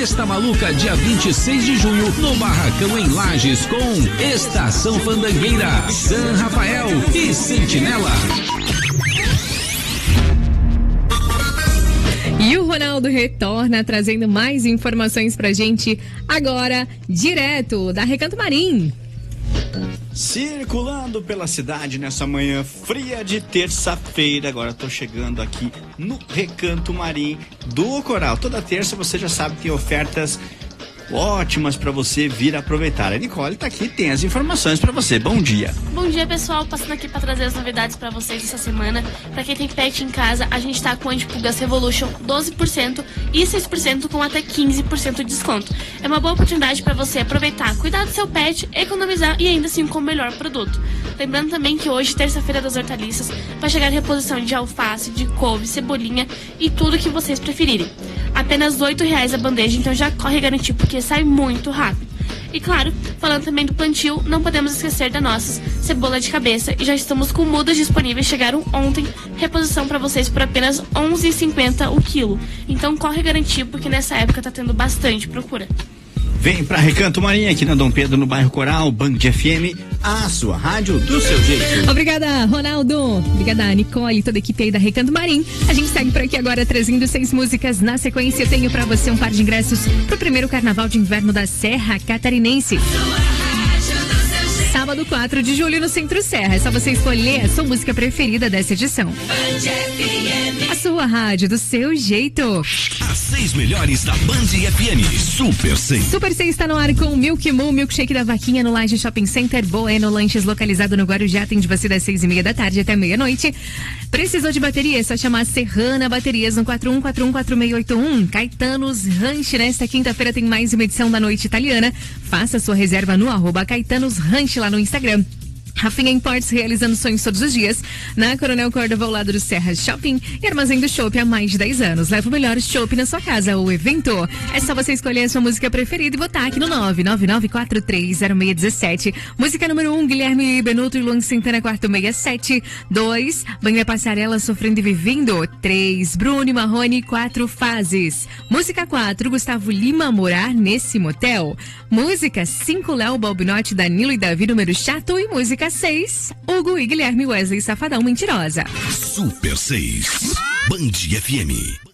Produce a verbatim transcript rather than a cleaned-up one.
Sexta Maluca, dia vinte e seis de junho, no Barracão em Lages, com Estação Fandangueira, San Rafael e Sentinela. E o Ronaldo retorna trazendo mais informações pra gente agora, direto da Recanto Marim. Circulando pela cidade nessa manhã fria de terça-feira. Agora tô chegando aqui no Recanto Marim do Coral. Toda terça você já sabe que tem ofertas ótimas para você vir aproveitar. A Nicole tá aqui, tem as informações para você. Bom dia. Bom dia, pessoal. Passando aqui para trazer as novidades para vocês essa semana. Para quem tem pet em casa, a gente tá com Antipulgas Revolution doze por cento e seis por cento com até quinze por cento de desconto. É uma boa oportunidade para você aproveitar, cuidar do seu pet, economizar e ainda assim com o melhor produto. Lembrando também que hoje, terça-feira das hortaliças, vai chegar a reposição de alface, de couve, cebolinha e tudo que vocês preferirem. Apenas oito reais a bandeja, então já corre garantir porque sai muito rápido. E claro, falando também do plantio, não podemos esquecer da nossa cebola de cabeça e já estamos com mudas disponíveis, chegaram ontem, reposição para vocês por apenas onze reais e cinquenta centavos o quilo. Então corre garantir porque nessa época tá tendo bastante procura. Vem pra Recanto Marim, aqui na Dom Pedro, no bairro Coral, Band F M, a sua rádio do seu jeito. Obrigada, Ronaldo. Obrigada, Nicole, toda a equipe aí da Recanto Marim. A gente segue por aqui agora trazendo seis músicas. Na sequência, eu tenho pra você um par de ingressos pro primeiro Carnaval de Inverno da Serra Catarinense. Sábado, quatro de julho, no Centro Serra. É só você escolher a sua música preferida dessa edição. A sua rádio do seu jeito. As seis melhores da Band F M. Super seis. Super seis está no ar com o Milk Moon, milkshake da vaquinha no Laje Shopping Center. Bueno Lanches, localizado no Guarujá, atende você das seis e meia da tarde até meia-noite. Precisou de bateria? É só chamar Serrana Baterias no quatro um quatro um quatro seis oito um. Caetanos Ranch, nesta quinta-feira tem mais uma edição da Noite Italiana. Faça sua reserva no arroba Caetanos Ranch lá no Instagram. Rafinha Imports, realizando sonhos todos os dias. Na Coronel Córdova, ao lado do Serra Shopping e Armazém do Chopp há mais de dez anos. Leva o melhor chopp na sua casa ou evento. É só você escolher a sua música preferida e votar aqui no nove nove nove quatro três zero seis um sete. Música número um, Guilherme Benuto e Luan Santana, quarto sessenta e sete. dois, Banha Passarela, Sofrendo e Vivendo. três, Bruno e Marrone, Quatro Fases. Música quatro, Gustavo Lima, Morar Nesse Motel. Música cinco, Léo Balbinotti, Danilo e Davi, Número Chato. E música seis, Hugo e Guilherme Wesley, Safadão Mentirosa. Super seis. Band F M.